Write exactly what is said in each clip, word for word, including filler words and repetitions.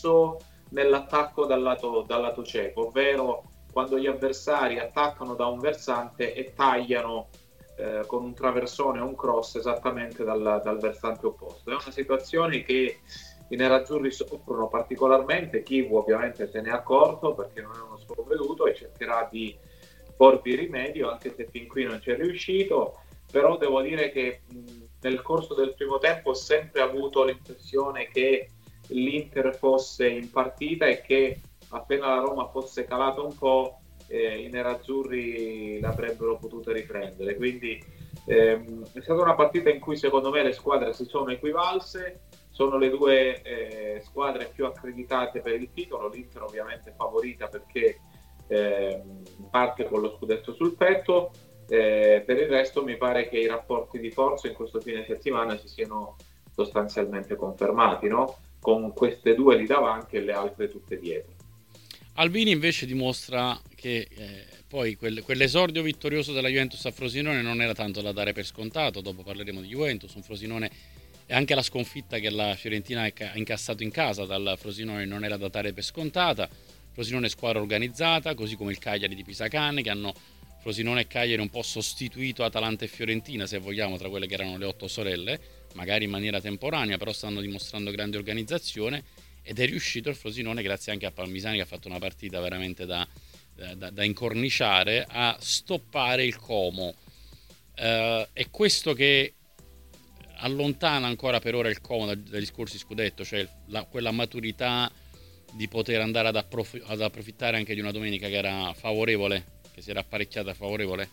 spesso nell'attacco dal lato, dal lato cieco, ovvero quando gli avversari attaccano da un versante e tagliano eh, con un traversone o un cross esattamente dal, dal versante opposto. È una situazione che i nerazzurri soffrono particolarmente, Kivu ovviamente se ne è accorto perché non è uno sprovveduto e cercherà di porvi rimedio, anche se fin qui non ci è riuscito, però devo dire che mh, nel corso del primo tempo ho sempre avuto l'impressione che l'Inter fosse in partita e che appena la Roma fosse calata un po' eh, i nerazzurri l'avrebbero potuta riprendere, quindi ehm, è stata una partita in cui secondo me le squadre si sono equivalse, sono le due eh, squadre più accreditate per il titolo, l'Inter ovviamente favorita perché eh, parte con lo scudetto sul petto, eh, per il resto mi pare che i rapporti di forza in questo fine settimana si siano sostanzialmente confermati, no? Con queste due lì davanti e le altre tutte dietro. Albini invece dimostra che eh, poi quel, quell'esordio vittorioso della Juventus a Frosinone non era tanto da dare per scontato. Dopo parleremo di Juventus, un Frosinone, e anche la sconfitta che la Fiorentina ha incassato in casa dal Frosinone non era da dare per scontata. Frosinone è squadra organizzata, così come il Cagliari di Pisacane, che hanno Frosinone e Cagliari un po' sostituito Atalanta e Fiorentina, se vogliamo, tra quelle che erano le otto sorelle, magari in maniera temporanea, però stanno dimostrando grande organizzazione. Ed è riuscito il Frosinone, grazie anche a Palmisani che ha fatto una partita veramente da, da, da incorniciare, a stoppare il Como. Uh, è questo che allontana ancora per ora il Como dagli scorsi scudetto, cioè la, quella maturità di poter andare ad, approf- ad approfittare anche di una domenica che era favorevole, che si era apparecchiata favorevole.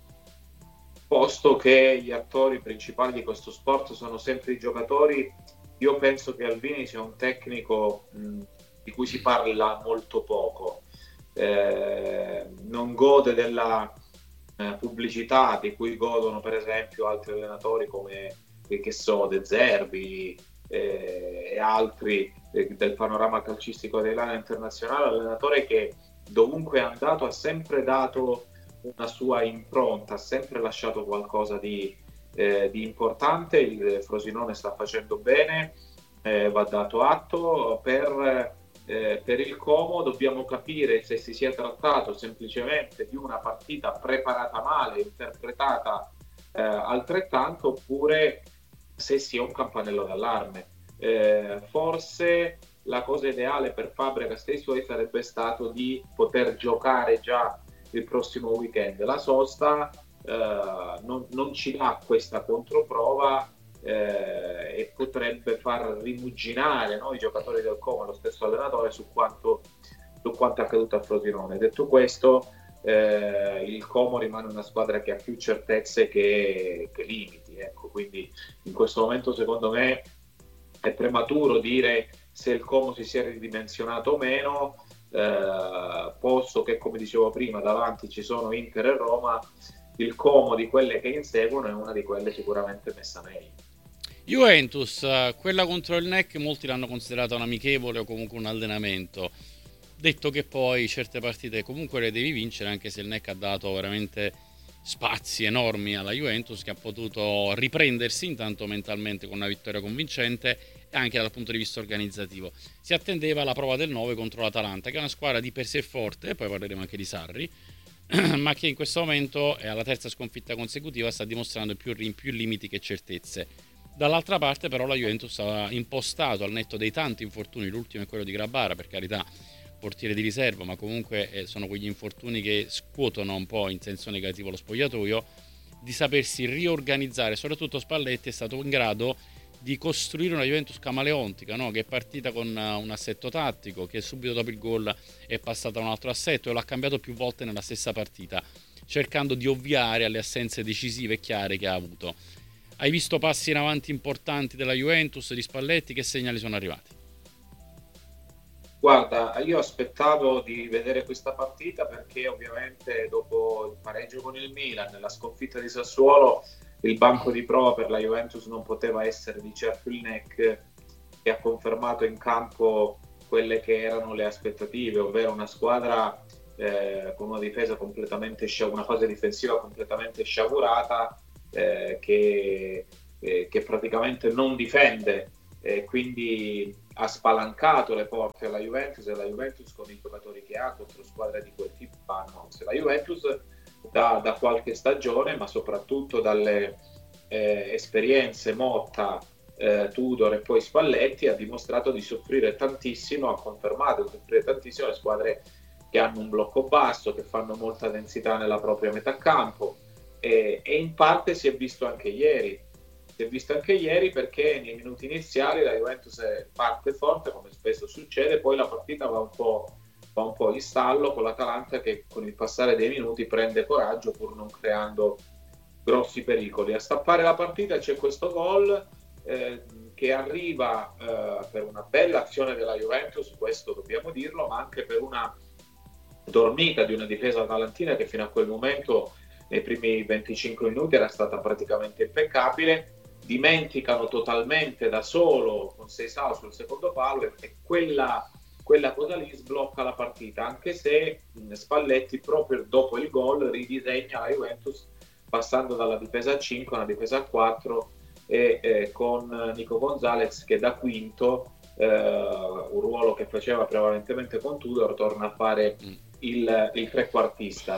Posto che gli attori principali di questo sport sono sempre i giocatori, io penso che Albini sia un tecnico mh, di cui si parla molto poco, eh, non gode della eh, pubblicità di cui godono per esempio altri allenatori come eh, che so, De Zerbi eh, e altri eh, del panorama calcistico italiano e internazionale, allenatore che dovunque è andato ha sempre dato una sua impronta, ha sempre lasciato qualcosa di eh, di importante. Il Frosinone sta facendo bene, eh, va dato atto. Per, eh, per il Como dobbiamo capire se si sia trattato semplicemente di una partita preparata male, interpretata eh, altrettanto, oppure se sia un campanello d'allarme. Eh, forse la cosa ideale per Fabregas e i suoi sarebbe stato di poter giocare già il prossimo weekend la sosta. Uh, non, non ci dà questa controprova eh, e potrebbe far rimuginare, no, i giocatori del Como, lo stesso allenatore, su quanto, su quanto è accaduto a Frosinone. Detto questo, eh, il Como rimane una squadra che ha più certezze che, che limiti, ecco. Quindi in questo momento secondo me è prematuro dire se il Como si sia ridimensionato o meno, eh, posto che, come dicevo prima, davanti ci sono Inter e Roma. Il Como di quelle che inseguono è una di quelle sicuramente messa meglio. Juventus, quella contro il N E C molti l'hanno considerata un amichevole o comunque un allenamento, detto che poi certe partite comunque le devi vincere, anche se il N E C ha dato veramente spazi enormi alla Juventus, che ha potuto riprendersi intanto mentalmente con una vittoria convincente e anche dal punto di vista organizzativo. Si attendeva la prova del nove contro l'Atalanta, che è una squadra di per sé forte, e poi parleremo anche di Sarri, ma che in questo momento è alla terza sconfitta consecutiva, sta dimostrando più, più limiti che certezze. Dall'altra parte però la Juventus ha impostato, al netto dei tanti infortuni, l'ultimo è quello di Grabara, per carità, portiere di riserva, ma comunque eh, sono quegli infortuni che scuotono un po' in senso negativo lo spogliatoio, di sapersi riorganizzare. Soprattutto Spalletti è stato in grado di costruire una Juventus camaleontica, no? Che è partita con un assetto tattico, che subito dopo il gol è passata a un altro assetto e l'ha cambiato più volte nella stessa partita, cercando di ovviare alle assenze decisive e chiare che ha avuto. Hai visto passi in avanti importanti della Juventus, di Spalletti? Che segnali sono arrivati? Guarda, io aspettavo di vedere questa partita perché ovviamente dopo il pareggio con il Milan, nella sconfitta di Sassuolo, il banco di prova per la Juventus non poteva essere di certo il N E C, che ha confermato in campo quelle che erano le aspettative, ovvero una squadra eh, con una difesa completamente sciagurata, una fase difensiva completamente sciagurata, eh, che, eh, che praticamente non difende. Eh, quindi ha spalancato le porte alla Juventus, e la Juventus con i giocatori che ha contro squadre di quel tipo vanno. Se la Juventus da, da qualche stagione, ma soprattutto dalle eh, esperienze Motta, eh, Tudor e poi Spalletti, ha dimostrato di soffrire tantissimo, ha confermato di soffrire tantissimo le squadre che hanno un blocco basso, che fanno molta densità nella propria metà campo, e, e in parte si è visto anche ieri. Si è visto anche ieri perché nei minuti iniziali la Juventus parte forte, come spesso succede, poi la partita va un po', va un po' in stallo con l'Atalanta che con il passare dei minuti prende coraggio pur non creando grossi pericoli. A stappare la partita c'è questo gol eh, che arriva eh, per una bella azione della Juventus, questo dobbiamo dirlo, ma anche per una dormita di una difesa atalantina che fino a quel momento nei primi venticinque minuti era stata praticamente impeccabile. Dimenticano totalmente da solo con Seisao sul secondo palo, e quella, quella cosa lì sblocca la partita, anche se Spalletti proprio dopo il gol ridisegna la Juventus passando dalla difesa a cinque a una difesa a quattro, e eh, con Nico Gonzalez che da quinto, eh, un ruolo che faceva prevalentemente con Tudor, torna a fare il, il trequartista.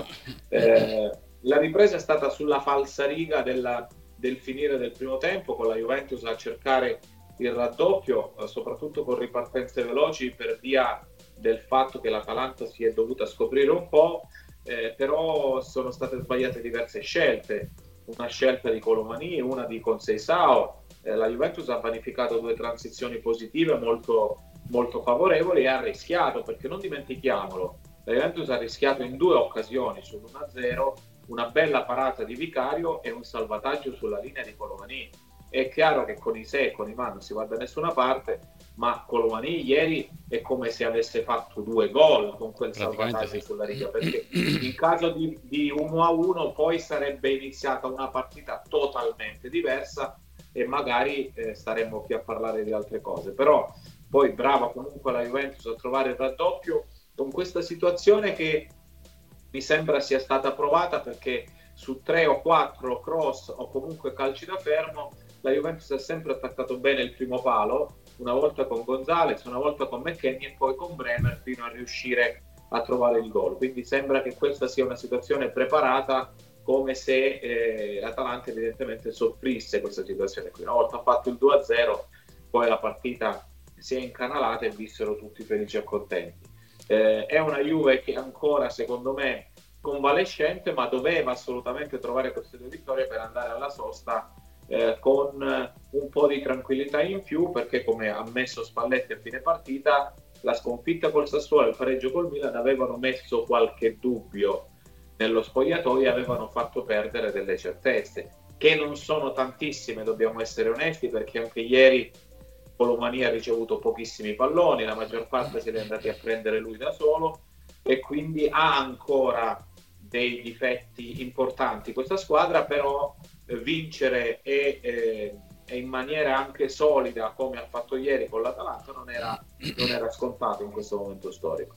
Eh, la ripresa è stata sulla falsariga della del finire del primo tempo, con la Juventus a cercare il raddoppio, eh, soprattutto con ripartenze veloci per via del fatto che l'Atalanta si è dovuta scoprire un po', eh, però sono state sbagliate diverse scelte, una scelta di Colomani, una di Conceição. Eh, la Juventus ha vanificato due transizioni positive molto, molto favorevoli e ha rischiato, perché non dimentichiamolo, la Juventus ha rischiato in due occasioni sull'uno a zero, una bella parata di Vicario e un salvataggio sulla linea di Colomani. È chiaro che con i se e con i ma non si va da nessuna parte, ma Colomani ieri è come se avesse fatto due gol con quel salvataggio sì. sulla riga, perché in caso di, di uno a uno poi sarebbe iniziata una partita totalmente diversa e magari eh, staremmo qui a parlare di altre cose. Però poi brava comunque la Juventus a trovare il raddoppio con questa situazione che mi sembra sia stata provata, perché su tre o quattro cross o comunque calci da fermo la Juventus ha sempre attaccato bene il primo palo, una volta con Gonzalez, una volta con McKennie e poi con Bremer, fino a riuscire a trovare il gol. Quindi sembra che questa sia una situazione preparata, come se eh, l'Atalanta evidentemente soffrisse questa situazione qui. Una volta fatto il due a zero, poi la partita si è incanalata e vissero tutti felici e contenti. Eh, è una Juve che ancora, secondo me, convalescente, ma doveva assolutamente trovare queste due vittorie per andare alla sosta eh, con un po' di tranquillità in più, perché come ha ammesso Spalletti a fine partita, la sconfitta col Sassuolo e il pareggio col Milan avevano messo qualche dubbio nello spogliatoio e avevano fatto perdere delle certezze, che non sono tantissime, dobbiamo essere onesti, perché anche ieri Colomani ha ricevuto pochissimi palloni, la maggior parte se li è andati a prendere lui da solo, e quindi ha ancora dei difetti importanti questa squadra, però eh, vincere e, eh, e in maniera anche solida come ha fatto ieri con l'Atalanta non era, non era scontato in questo momento storico.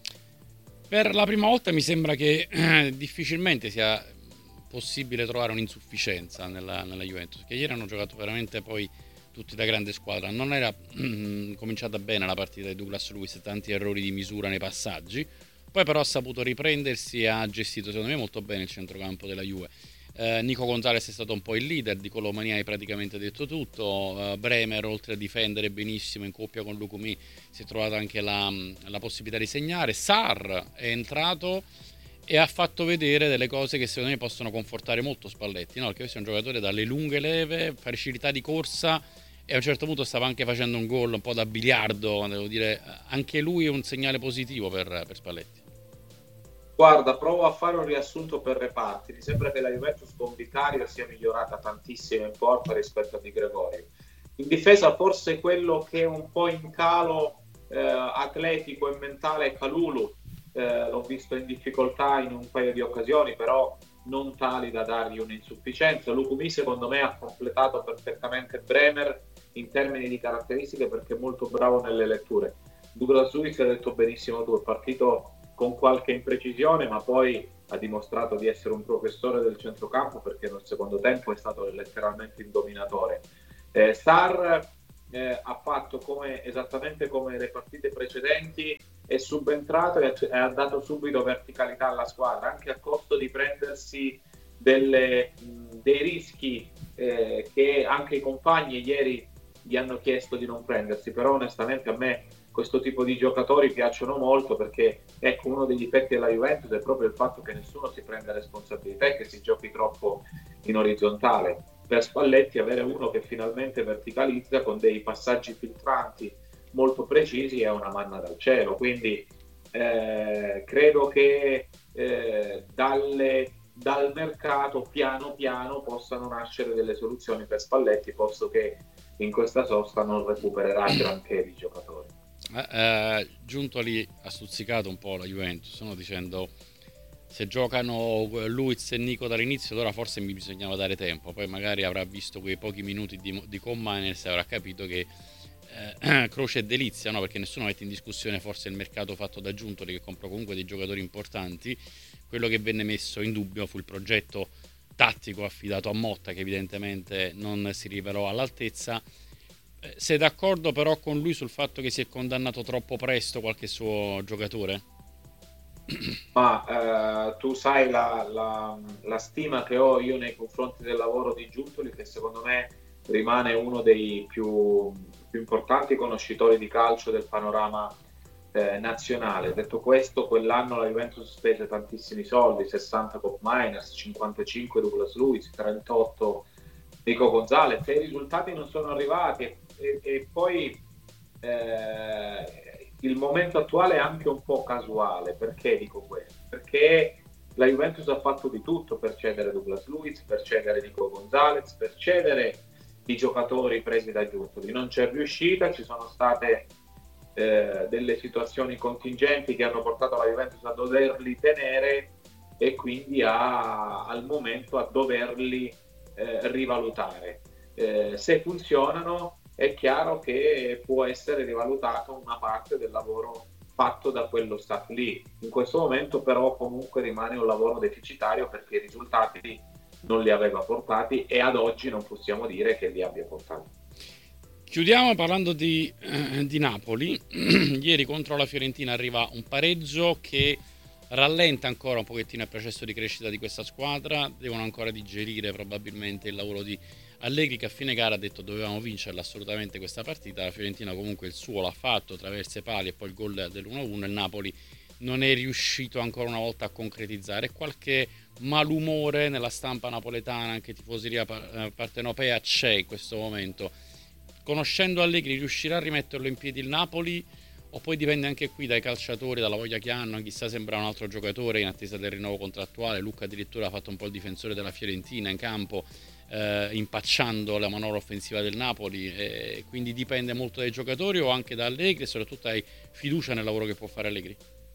Per la prima volta mi sembra che eh, difficilmente sia possibile trovare un'insufficienza nella, nella Juventus, che ieri hanno giocato veramente poi tutti da grande squadra. Non era mm, cominciata bene la partita di Douglas Luiz, tanti errori di misura nei passaggi, poi però ha saputo riprendersi e ha gestito secondo me molto bene il centrocampo della Juve. eh, Nico Gonzalez è stato un po' il leader, di Colomani hai praticamente detto tutto. eh, Bremer, oltre a difendere benissimo in coppia con Lukumi, si è trovata anche la, la possibilità di segnare. Sarr è entrato e ha fatto vedere delle cose che secondo me possono confortare molto Spalletti, no? Perché questo è un giocatore dalle lunghe leve, facilità di corsa, e a un certo punto stava anche facendo un gol un po' da biliardo, devo dire. Anche lui è un segnale positivo per, per Spalletti. Guarda, provo a fare un riassunto per reparti. Mi sembra che la Juventus con Vicario sia migliorata tantissimo in porta rispetto a Di Gregorio. In difesa forse quello che è un po' in calo eh, atletico e mentale è Kalulu. Eh, l'ho visto in difficoltà in un paio di occasioni, però non tali da dargli un'insufficienza. Lukumi secondo me ha completato perfettamente Bremer in termini di caratteristiche, perché è molto bravo nelle letture. Douglas Luiz, ha detto benissimo tu, è partito con qualche imprecisione, ma poi ha dimostrato di essere un professore del centrocampo, perché nel secondo tempo è stato letteralmente il dominatore. Eh, Sarr eh, ha fatto come, esattamente come le partite precedenti, è subentrato e ha dato subito verticalità alla squadra, anche a costo di prendersi delle, mh, dei rischi eh, che anche i compagni ieri gli hanno chiesto di non prendersi. Però onestamente a me questo tipo di giocatori piacciono molto, perché ecco, uno dei difetti della Juventus è proprio il fatto che nessuno si prende responsabilità e che si giochi troppo in orizzontale. Per Spalletti avere uno che finalmente verticalizza con dei passaggi filtranti molto precisi è una manna dal cielo. Quindi eh, credo che eh, dalle, dal mercato piano piano possano nascere delle soluzioni per Spalletti, posto che in questa sosta non recupererà granché di giocatori. Eh, eh, giunto lì ha stuzzicato un po' la Juventus, no? Dicendo: se giocano Luiz e Nico dall'inizio, allora forse mi bisognava dare tempo. Poi magari avrà visto quei pochi minuti di, di Commines e avrà capito che eh, croce e delizia, no? Perché nessuno mette in discussione forse il mercato fatto da Giuntoli, che comprò comunque dei giocatori importanti. Quello che venne messo in dubbio fu il progetto tattico affidato a Motta, che evidentemente non si rivelò all'altezza. Sei d'accordo però con lui sul fatto che si è condannato troppo presto qualche suo giocatore? Ma eh, tu sai la, la, la stima che ho io nei confronti del lavoro di Giuntoli, che secondo me rimane uno dei più, più importanti conoscitori di calcio del panorama eh, nazionale. Detto questo, quell'anno la Juventus spese tantissimi soldi: sessanta Cop Miners, cinquantacinque Douglas Luiz, trentotto Nico Gonzalez, e i risultati non sono arrivati. E, e poi eh, il momento attuale è anche un po' casuale. Perché dico questo? Perché la Juventus ha fatto di tutto per cedere Douglas Luiz, per cedere Nico Gonzalez, per cedere i giocatori presi da Giuntoli. Non c'è riuscita, ci sono state eh, delle situazioni contingenti che hanno portato la Juventus a doverli tenere e quindi a, al momento a doverli eh, rivalutare. Eh, se funzionano è chiaro che può essere rivalutata una parte del lavoro fatto da quello staff lì. In questo momento però comunque rimane un lavoro deficitario, perché i risultati non li aveva portati e ad oggi non possiamo dire che li abbia portati. Chiudiamo parlando di, eh, di Napoli. Ieri contro la Fiorentina arriva un pareggio che rallenta ancora un pochettino il processo di crescita di questa squadra. Devono ancora digerire probabilmente il lavoro di Allegri, che a fine gara ha detto dovevamo vincerla assolutamente questa partita. La Fiorentina comunque il suo l'ha fatto, traverse pali e poi il gol dell'uno a uno. Il Napoli non è riuscito ancora una volta a concretizzare. Qualche malumore nella stampa napoletana, anche tifoseria partenopea, c'è in questo momento. Conoscendo Allegri, riuscirà a rimetterlo in piedi il Napoli? O poi dipende anche qui dai calciatori, dalla voglia che hanno? Chissà, sembra un altro giocatore in attesa del rinnovo contrattuale. Luca addirittura ha fatto un po' il difensore della Fiorentina in campo, eh, impacciando la manovra offensiva del Napoli, eh, quindi dipende molto dai giocatori o anche da Allegri, e soprattutto hai fiducia nel lavoro che può fare Allegri?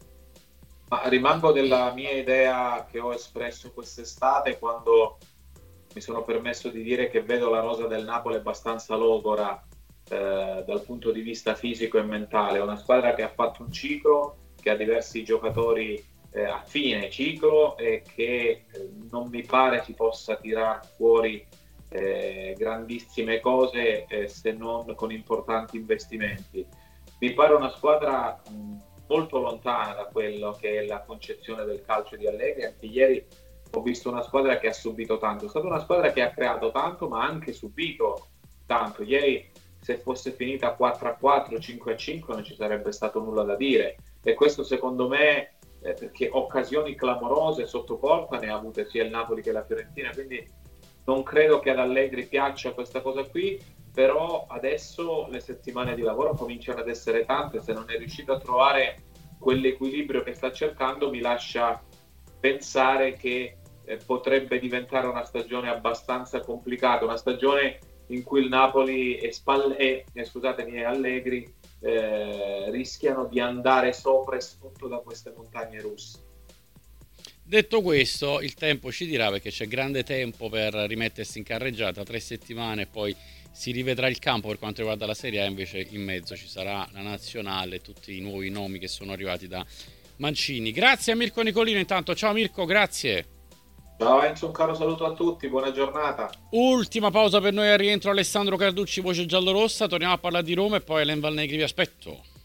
Ma rimango della mia idea che ho espresso quest'estate, quando mi sono permesso di dire che vedo la rosa del Napoli abbastanza logora eh, dal punto di vista fisico e mentale. È una squadra che ha fatto un ciclo, che ha diversi giocatori eh, a fine ciclo e che eh, non mi pare si possa tirar fuori eh, grandissime cose eh, se non con importanti investimenti. Mi pare una squadra mh, molto lontana da quello che è la concezione del calcio di Allegri. Anche ieri ho visto una squadra che ha subito tanto, è stata una squadra che ha creato tanto ma anche subito tanto. Ieri se fosse finita quattro a quattro, cinque a cinque non ci sarebbe stato nulla da dire, e questo secondo me eh, perché occasioni clamorose sotto porta ne ha avute sia il Napoli che la Fiorentina. Quindi non credo che ad Allegri piaccia questa cosa qui, però adesso le settimane di lavoro cominciano ad essere tante. Se non è riuscito a trovare quell'equilibrio che sta cercando, mi lascia pensare che eh, potrebbe diventare una stagione abbastanza complicata, una stagione in cui il Napoli e, Spalle, e scusatemi, e Allegri eh, rischiano di andare sopra e sotto da queste montagne russe. Detto questo, il tempo ci dirà, perché c'è grande tempo per rimettersi in carreggiata, tre settimane e poi si rivedrà il campo per quanto riguarda la Serie A. Invece in mezzo ci sarà la nazionale, tutti i nuovi nomi che sono arrivati da Mancini. Grazie a Mirko Nicolino intanto. Ciao Mirko, grazie. Ciao Enzo, un caro saluto a tutti, buona giornata. Ultima pausa per noi al rientro Alessandro Carducci, voce giallorossa. Torniamo a parlare di Roma e poi Alen Valnegri vi aspetto.